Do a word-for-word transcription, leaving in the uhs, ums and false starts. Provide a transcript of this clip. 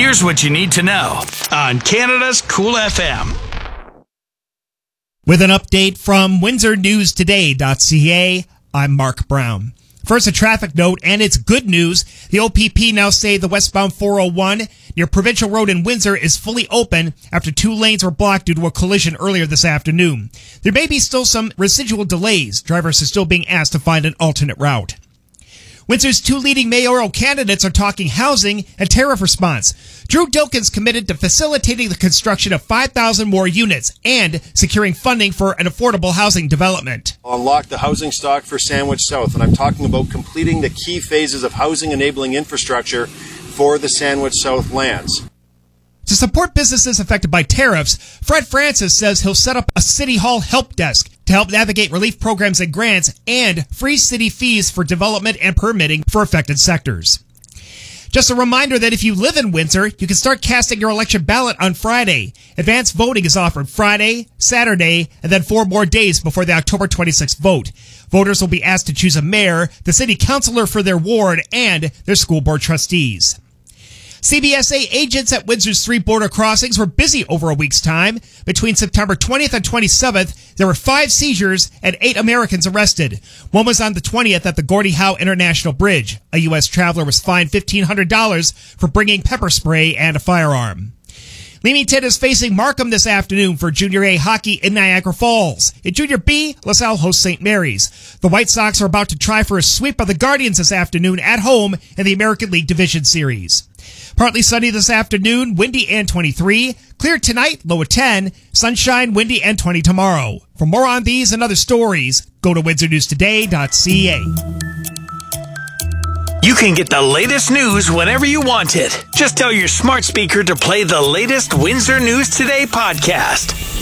Here's what you need to know on Canada's Cool F M. With an update from Windsor News Today dot C A, I'm Mark Brown. First, a traffic note, and it's good news. The O P P now say the westbound four oh one near Provincial Road in Windsor is fully open after two lanes were blocked due to a collision earlier this afternoon. There may be still some residual delays. Drivers are still being asked to find an alternate route. Windsor's two leading mayoral candidates are talking housing and tariff response. Drew Dilkins committed to facilitating the construction of five thousand more units and securing funding for an affordable housing development. I'll unlock the housing stock for Sandwich South, and I'm talking about completing the key phases of housing enabling infrastructure for the Sandwich South lands. To support businesses affected by tariffs, Fred Francis says he'll set up a City Hall help desk to help navigate relief programs and grants and free city fees for development and permitting for affected sectors. Just a reminder that if you live in Windsor, you can start casting your election ballot on Friday. Advanced voting is offered Friday, Saturday, and then four more days before the October twenty-sixth vote. Voters will be asked to choose a mayor, the city councilor for their ward, and their school board trustees. C B S A agents at Windsor's three border crossings were busy over a week's time. Between September twentieth and twenty-seventh, there were five seizures and eight Americans arrested. One was on the twentieth at the Gordie Howe International Bridge. A U S traveler was fined fifteen hundred dollars for bringing pepper spray and a firearm. Leamington is facing Markham this afternoon for Junior A hockey in Niagara Falls. In Junior B, LaSalle hosts Saint Mary's. The White Sox are about to try for a sweep of the Guardians this afternoon at home in the American League Division Series. Partly sunny this afternoon, windy and twenty-three. Clear tonight, low at ten. Sunshine, windy and twenty tomorrow. For more on these and other stories, go to Windsor News Today dot C A. You can get the latest news whenever you want it. Just tell your smart speaker to play the latest Windsor News Today podcast.